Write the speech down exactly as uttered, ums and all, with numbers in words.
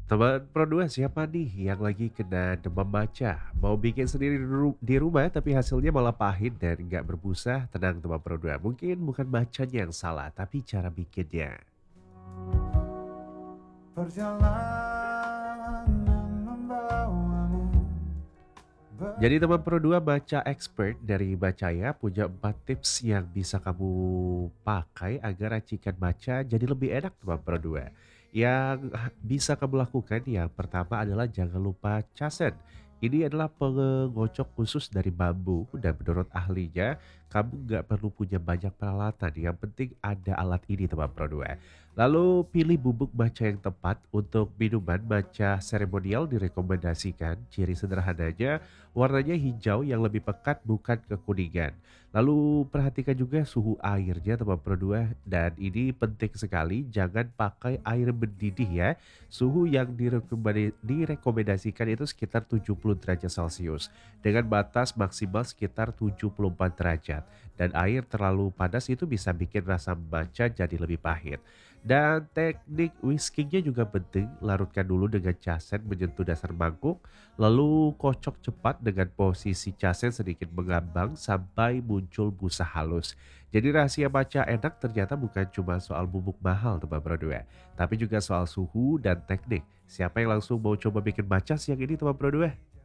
Teman Pro dua siapa nih yang lagi kena demam baca? Mau bikin sendiri di ru- di rumah tapi hasilnya malah pahit dan nggak berbusa? Tenang teman Pro dua, mungkin bukan bacanya yang salah, tapi cara bikinnya. Perjalanan membawamu Jadi teman ber- Pro dua baca expert dari Bacaya punya empat tips yang bisa kamu pakai agar racikan baca jadi lebih enak teman Pro dua. Yang ha- bisa kamu lakukan yang pertama adalah jangan lupa casen. Ini adalah pengocok khusus dari bambu dan menurut ahlinya kamu nggak perlu punya banyak peralatan. Yang penting ada alat ini teman Pro dua. Lalu pilih bubuk baca yang tepat untuk minuman baca seremonial direkomendasikan. Ciri sederhananya warnanya hijau yang lebih pekat bukan kekuningan. Lalu perhatikan juga suhu airnya teman Pro dua dan ini penting sekali jangan pakai air mendidih ya. Suhu yang direkomenda- direkomendasikan itu sekitar tujuh puluh derajat Celcius dengan batas maksimal sekitar tujuh puluh empat derajat dan air terlalu panas itu bisa bikin rasa membaca jadi lebih pahit. Dan teknik whiskingnya juga penting, larutkan dulu dengan casen menyentuh dasar mangkuk. Lalu kocok cepat dengan posisi casen sedikit mengambang sampai muncul busa halus. Jadi rahasia baca enak ternyata bukan cuma soal bubuk mahal teman Pro dua, tapi juga soal suhu dan teknik. Siapa yang langsung mau coba bikin baca siang ini teman Pro dua?